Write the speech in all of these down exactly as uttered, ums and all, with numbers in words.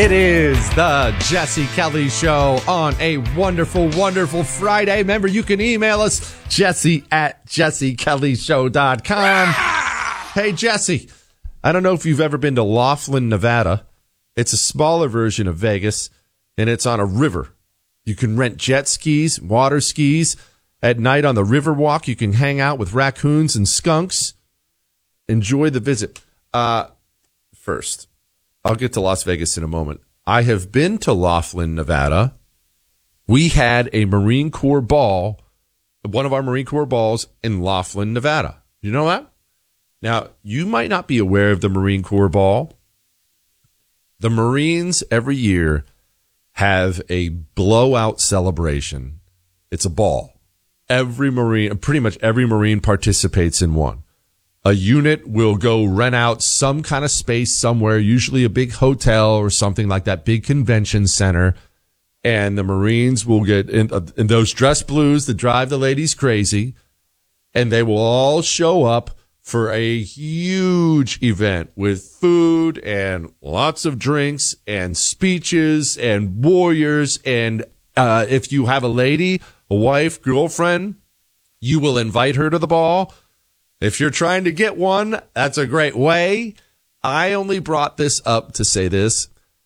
It is the Jesse Kelly Show on a wonderful, wonderful Friday. Remember, you can email us, Jesse at jesse kelly show dot com. Hey, Jesse, I don't know if you've ever been to Laughlin, Nevada. It's a smaller version of Vegas, and it's on a river. You can rent jet skis, water skis. At night on the Riverwalk, you can hang out with raccoons and skunks. Enjoy the visit. Uh, first, I'll get to Las Vegas in a moment. I have been to Laughlin, Nevada. We had a Marine Corps ball, one of our Marine Corps balls in Laughlin, Nevada. You know that? Now, you might not be aware of the Marine Corps ball. The Marines every year have a blowout celebration. It's a ball. Every Marine, pretty much every Marine participates in one. A unit will go rent out some kind of space somewhere, usually a big hotel or something like that, big convention center. And the Marines will get in, uh, in those dress blues that drive the ladies crazy. And they will all show up for a huge event with food and lots of drinks and speeches and warriors. And uh, if you have a lady, a wife, girlfriend, you will invite her to the ball. If you're trying to get one, that's a great way. I only brought this up to say this.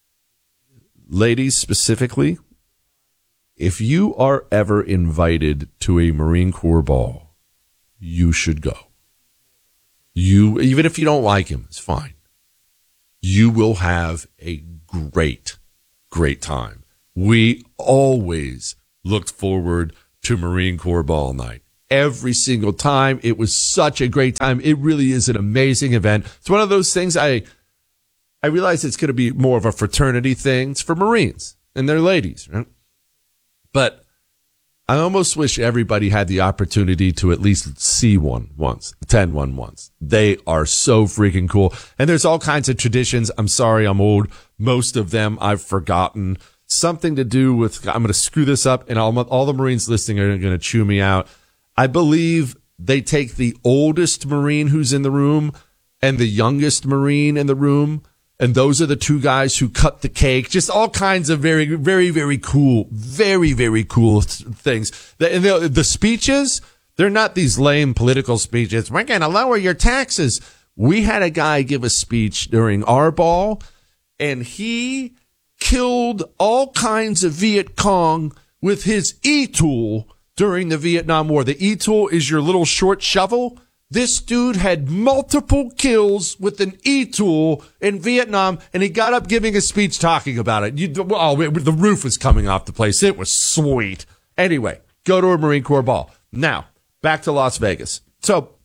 Ladies specifically, if you are ever invited to a Marine Corps ball, you should go. You, even if you don't like him, it's fine. You will have a great, great time. We always looked forward to Marine Corps ball night. Every single time. It was such a great time. It really is an amazing event. It's one of those things I I realize it's going to be more of a fraternity thing. It's for Marines and their ladies, right? But I almost wish everybody had the opportunity to at least see one once, attend one once. They are so freaking cool. And there's all kinds of traditions. I'm sorry, I'm old. Most of them I've forgotten. Something to do with, I'm going to screw this up, and all, all the Marines listening are going to chew me out. I believe they take the oldest Marine who's in the room and the youngest Marine in the room, and those are the two guys who cut the cake. Just all kinds of very, very, very cool, very, very cool th- things. The, and the, the speeches, they're not these lame political speeches. We're going to lower your taxes. We had a guy give a speech during our ball, and he killed all kinds of Viet Cong with his e-tool during the Vietnam War. The e-tool is your little short shovel. This dude had multiple kills with an e-tool in Vietnam, and he got up giving a speech talking about it. You, oh, the roof was coming off the place. It was sweet. Anyway, go to a Marine Corps ball. Now, back to Las Vegas. So,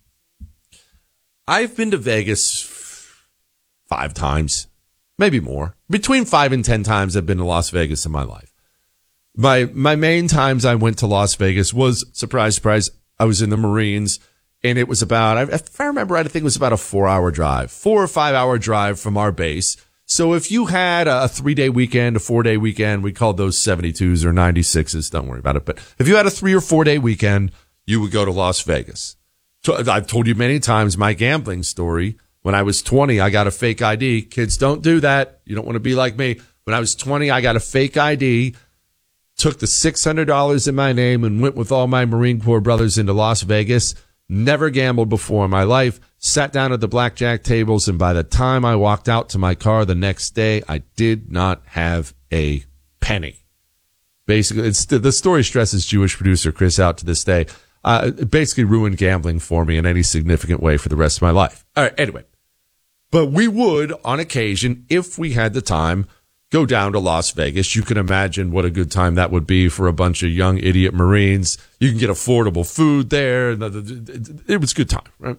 I've been to Vegas five times, maybe more. Between five and ten times I've been to Las Vegas in my life. My my main times I went to Las Vegas was, surprise, surprise, I was in the Marines, and it was about, if I remember right, I think it was about a four-hour drive, four or five-hour drive from our base. So if you had a three-day weekend, a four-day weekend, we called those seventy-twos or ninety-sixes, don't worry about it. But if you had a three- or four-day weekend, you would go to Las Vegas. So I've told you many times my gambling story. When I was twenty, I got a fake I D. Kids, don't do that. You don't want to be like me. When I was twenty, I got a fake I D. Took the six hundred dollars in my name and went with all my Marine Corps brothers into Las Vegas. Never gambled before in my life. Sat down at the blackjack tables, and by the time I walked out to my car the next day, I did not have a penny. Basically, it's the story stresses Jewish producer Chris out to this day. Uh, it basically ruined gambling for me in any significant way for the rest of my life. All right, anyway. But we would, on occasion, if we had the time, go down to Las Vegas. You can imagine what a good time that would be for a bunch of young idiot Marines. You can get affordable food there. It was a good time, right?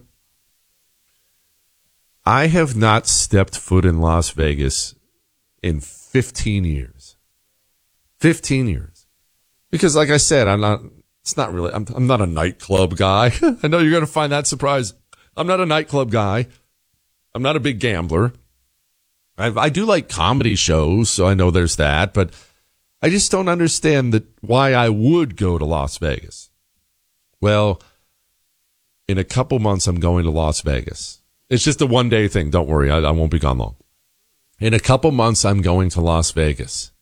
I have not stepped foot in Las Vegas in fifteen years. fifteen years. Because like I said, I'm not, it's not really, I'm, I'm not a nightclub guy. I know you're going to find that surprising. I'm not a nightclub guy. I'm not a big gambler. I, I do like comedy shows, so I know there's that, but I just don't understand that why I would go to Las Vegas. Well, in a couple months, I'm going to Las Vegas. It's just a one-day thing. Don't worry. I, I won't be gone long. In a couple months, I'm going to Las Vegas.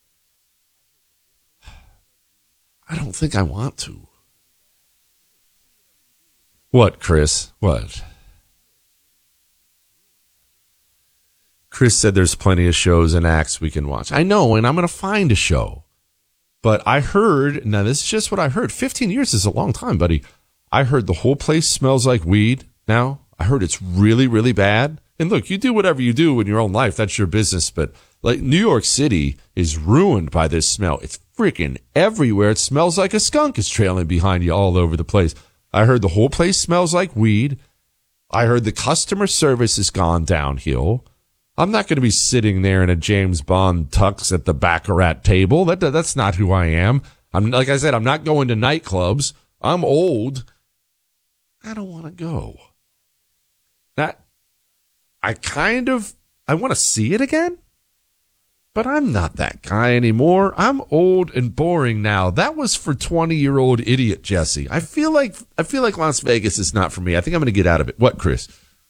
I don't think I want to. What, Chris? What? Chris said there's plenty of shows and acts we can watch. I know, and I'm going to find a show. But I heard, now this is just what I heard. fifteen years is a long time, buddy. I heard the whole place smells like weed now. I heard it's really, really bad. And look, you do whatever you do in your own life. That's your business. But like New York City is ruined by this smell. It's freaking everywhere. It smells like a skunk is trailing behind you all over the place. I heard the whole place smells like weed. I heard the customer service has gone downhill. I'm not going to be sitting there in a James Bond tux at the Baccarat table. That that's not who I am. I'm like I said, I'm not going to nightclubs. I'm old. I don't want to go. That I kind of I want to see it again, but I'm not that guy anymore. I'm old and boring now. That was for twenty-year-old idiot Jesse. I feel like I feel like Las Vegas is not for me. I think I'm going to get out of it. What, Chris?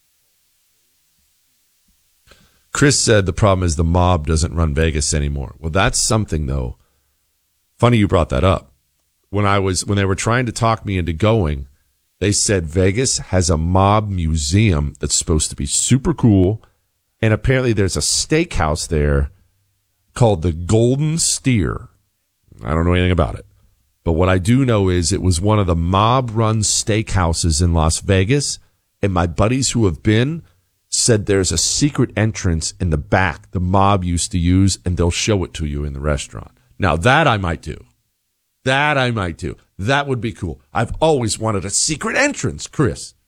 Chris said the problem is the mob doesn't run Vegas anymore. Well, that's something, though. Funny you brought that up. When I was when they were trying to talk me into going, they said Vegas has a mob museum that's supposed to be super cool, and apparently there's a steakhouse there called the Golden Steer. I don't know anything about it. But what I do know is it was one of the mob-run steakhouses in Las Vegas, and my buddies who have been said there's a secret entrance in the back the mob used to use, and they'll show it to you in the restaurant. Now, that I might do. That I might do. That would be cool. I've always wanted a secret entrance, Chris.